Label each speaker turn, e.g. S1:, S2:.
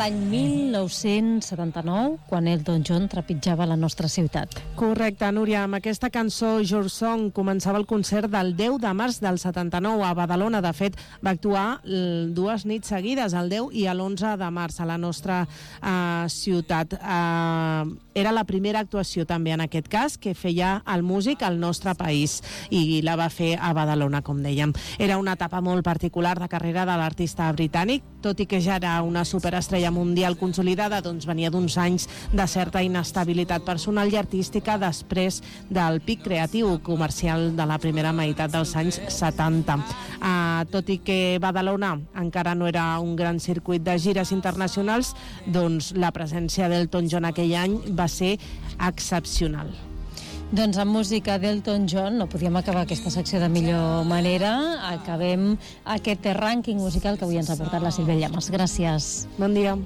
S1: l'any 1979, quan Elton John trepitjava la nostra ciutat.
S2: Correcte, Núria. Amb aquesta cançó, Your Song, començava el concert del 10 de març del 79 a Badalona. De fet, va actuar 2 nits seguides, el 10 i l'11 de març, a la nostra ciutat. Era la primera actuació, també, en aquest cas, que feia el músic al nostre país, i la va fer a Badalona, com dèiem. Era una etapa molt particular de carrera de l'artista britànic, tot i que ja era una superestrella mundial consolidada, doncs venia d'uns anys de certa inestabilitat personal i artística després del pic creatiu comercial de la primera meitat dels anys 70. Tot i que Badalona encara no era un gran circuit de gires internacionals, doncs la presència d'Elton John aquell any va ser excepcional.
S1: Doncs amb música d'Elton John no podíem acabar aquesta secció de millor manera. Acabem aquest rànquing musical que avui ens ha portat la Sílvia Llamas. Gràcies.
S2: Bon dia.